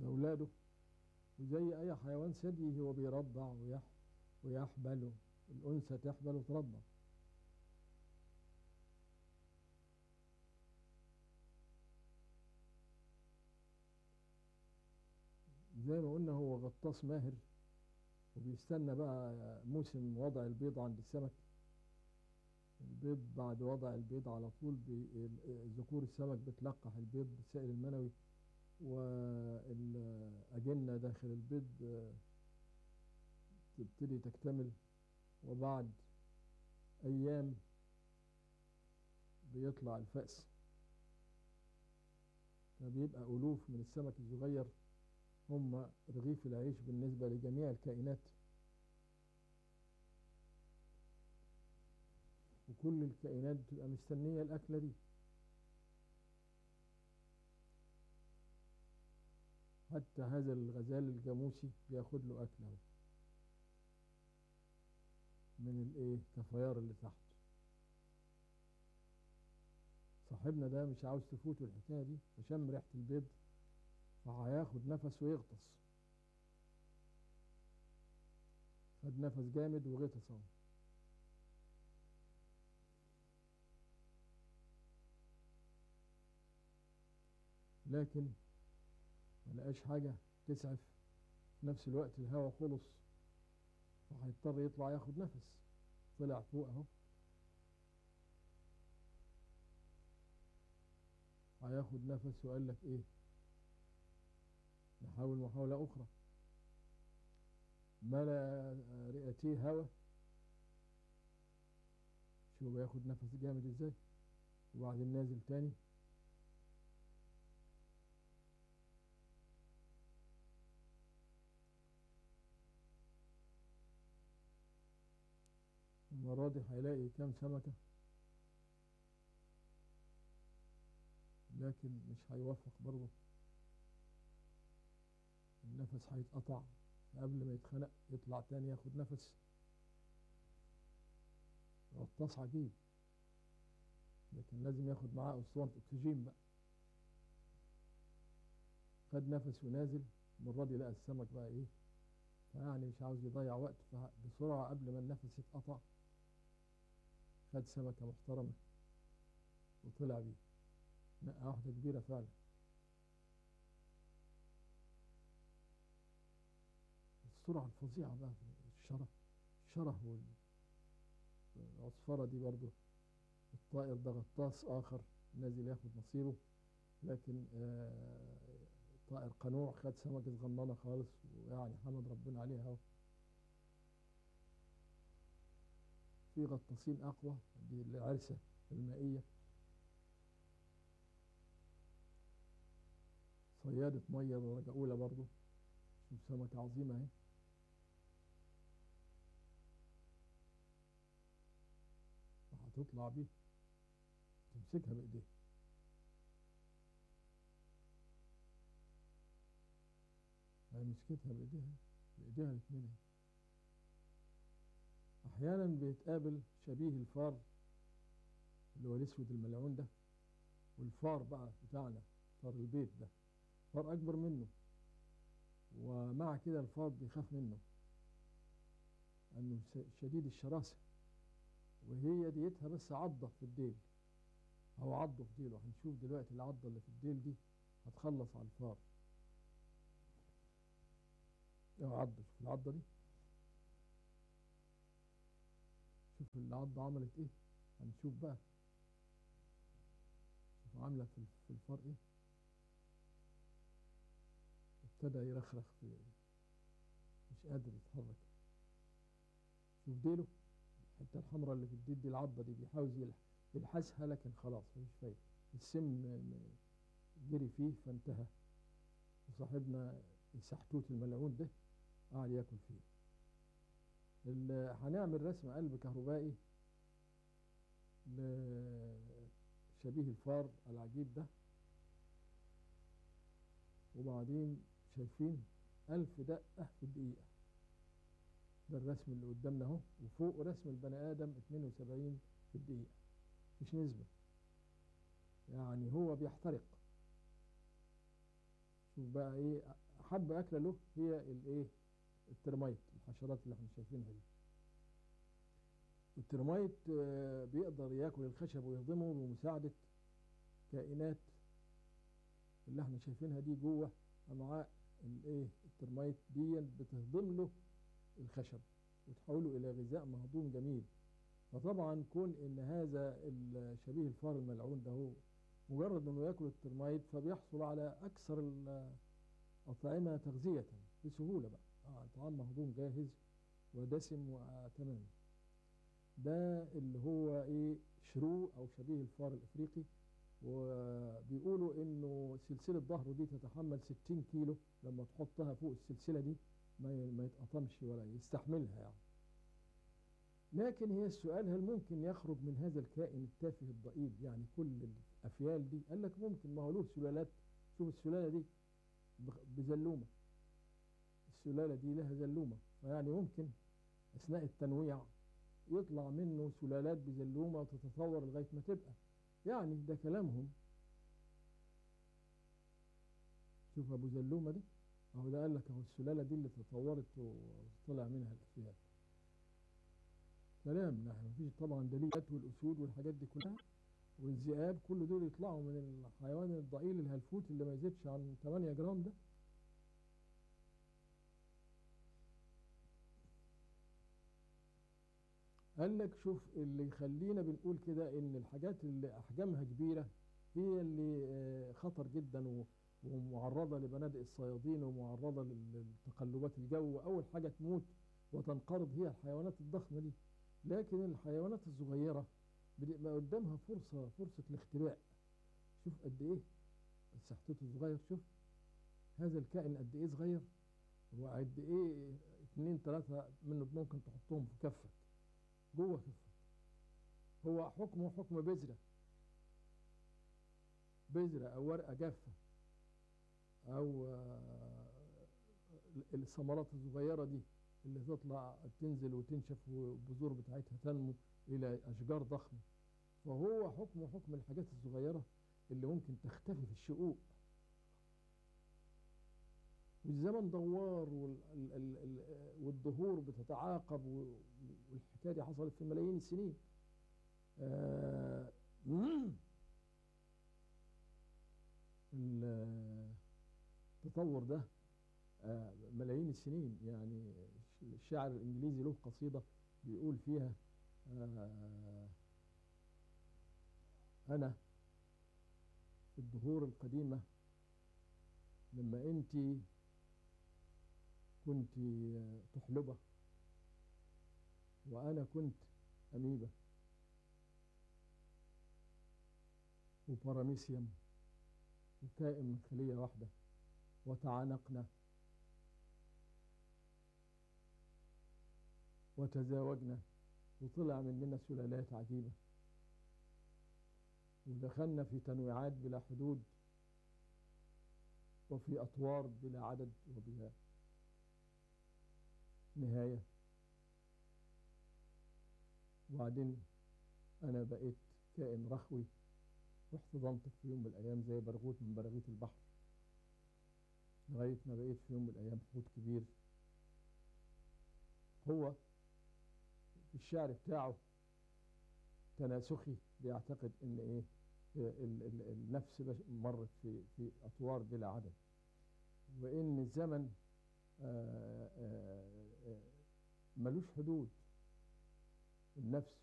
لأولاده. وزي أي حيوان ثدي هو بيرضع ويحبل، الأنثى تحبل وترضع. زي ما قلنا هو غطاس ماهر، وبيستنى بقى موسم وضع البيض عند السمك. البيض بعد وضع البيض على طول ذكور السمك بتلقح البيض بالسائل المنوي، والأجنة داخل البيض تبتدي تكتمل، وبعد أيام بيطلع الفأس. فبيبقى ألوف من السمك الصغير هم رغيف العيش بالنسبة لجميع الكائنات. وكل الكائنات بتبقى مستنية الأكلة دي. حتى هذا الغزال الجاموسي بياخد له أكله من الايه كفيار اللي تحت. صاحبنا ده مش عاوز تفوته الحكاية دي، فشم ريحة البيض فهياخد نفس ويغطس. خد نفس جامد وغطس اهو. لكن ما لقاش حاجة تسعف. في نفس الوقت الهواء خلص، فهيضطر يطلع ياخد نفس. طلع فوق اهو، هياخد نفس وقال لك ايه، نحاول محاولة أخرى. ملأ رئتيه هوا، شو بياخد نفس جامد ازاي، وبعدين نازل تاني. المرة دي هيلاقي كام سمكة، لكن مش هيوفق برضه. النفس هيتقطع، قبل ما يتخنق يطلع تاني ياخد نفس. غطاس عجيب، لكن لازم ياخد معاه أسطوانة أكسجين بقى. خد نفس ونازل. المرة دي لقى السمك بقى إيه، فيعني مش عاوز يضيع وقت، فبسرعة قبل ما النفس يتقطع خد سمكة محترمة وطلع بيه. نقى واحدة كبيرة فعلا. السرعة الفظيعة بقى في الشره والعصفرة دي برضه. الطائر ده غطاس آخر نازل ياخد نصيبه، لكن طائر قنوع خد سمكة صغننة خالص، ويعني حمد ربنا عليها اهو. في غطاسين أقوى، دي العرسة المائية، صيادة مية درجة أولى برضه. شوف سمكة عظيمة اهي. وهتطلع بيه تمسكها بإيديها. هي مسكتها بإيديها الاتنين. أحيانا بيتقابل شبيه الفار اللي هو الأسود الملعون ده، والفار بقى بتاعنا فار البيت ده فار أكبر منه، ومع كده الفار بيخاف منه أنه شديد الشراسة، وهي ديتها بس عضة في الديل أو عضه في ديله. هنشوف دلوقتي العضة اللي في الديل دي هتخلص على الفار. عضه، شوف العضة دي، شوف العضة عملت ايه. هنشوف بقى، شوف عاملة في الفار ايه. ابتدى يرخرخ مش قادر يتحرك. شوف ديله، الحتة الحمراء اللي في الديل دي العضة دي بيحاول يلحسها، لكن خلاص مفيش فايدة. السم جري فيه فانتهى. وصاحبنا السحتوت الملعون ده قاعد ياكل فيه. هنعمل رسم قلب كهربائي لشبيه الفار العجيب ده. وبعدين شايفين 1000 دقة في الدقيقة. ده الرسم اللي قدامنا اهو، وفوق رسم البني آدم 72 في الدقيقة. مش نسبة، يعني هو بيحترق. شوف بقى ايه احب اكله له هي الايه الترميت، الحشرات اللي احنا شايفينها دي. الترميت بيقدر ياكل الخشب ويهضمه بمساعدة كائنات اللي احنا شايفينها دي جوه امعاء الايه الترميت دي، بتهضم له الخشب وتحوله الى غذاء مهضوم جميل. فطبعا كون ان هذا شبيه الفار الملعون ده هو مجرد انه ياكل الترميت فبيحصل على اكثر الأطعمة تغذية بسهولة بقى. طعام مهضوم جاهز ودسم وتمام. ده اللي هو ايه شرو او شبيه الفار الافريقي. وبيقولوا انه سلسلة ظهره دي تتحمل 60 كيلو، لما تحطها فوق السلسلة دي ما يتقطمش ولا يستحملها يعني. لكن هي السؤال، هل ممكن يخرج من هذا الكائن التافه الضئيل يعني كل الافيال دي؟ قال لك ممكن، ما هو له سلالات. شوف السلالة دي بزلومة، السلالة دي لها زلومة، فيعني ممكن أثناء التنويع يطلع منه سلالات بزلومة وتتطور لغاية ما تبقى، يعني ده كلامهم. شوف أبو زلومة دي أهو، ده قال لك أهو السلالة دي اللي تطورت وطلع منها الأفيال. كلام نحن مفيش طبعا دليل. والأسود والحاجات دي كلها والذئاب كل دول يطلعوا من الحيوان الضئيل الهلفوت اللي ما يزيدش عن 8 جرام ده. قال لك شوف اللي يخلينا بنقول كده ان الحاجات اللي احجامها كبيره هي اللي خطر جدا ومعرضه لبنادق الصيادين ومعرضه لتقلبات الجو. اول حاجه تموت وتنقرض هي الحيوانات الضخمه دي، لكن الحيوانات الصغيره بيبقى قدامها فرصه الاختباء. شوف قد ايه السحتوت الصغير، شوف هذا الكائن قد ايه صغير، وقد ايه 2 3 منه ممكن تحطهم في كفك جوه كفك. هو حكمه حكم بذرة أو ورقة جافة أو الثمرات الصغيرة دي اللي تطلع تنزل وتنشف والبذور بتاعتها تنمو إلى أشجار ضخمة. فهو حكمه حكم الحاجات الصغيرة اللي ممكن تختفي في الشقوق. والزمن دوار والدهور بتتعاقب، والحكاية دي حصلت في ملايين السنين. التطور ده ملايين السنين. يعني الشاعر الإنجليزي له قصيدة بيقول فيها أنا في الدهور القديمة لما أنت كنت تحلبة وأنا كنت أميبة وباراميسيوم وكائن من خلية واحدة، وتعانقنا وتزاوجنا وطلع مننا سلالات عجيبة، ودخلنا في تنويعات بلا حدود وفي أطوار بلا عدد وبلا نهاية. وبعدين أنا بقيت كائن رخوي واحتضنتك في يوم من الأيام زي برغوث من براغيث البحر، لغاية ما بقيت في يوم من الأيام حوت كبير. هو في الشعر بتاعه تناسخي، بيعتقد إن إيه النفس مرت في أطوار بلا عدد، وإن الزمن ملوش حدود. النفس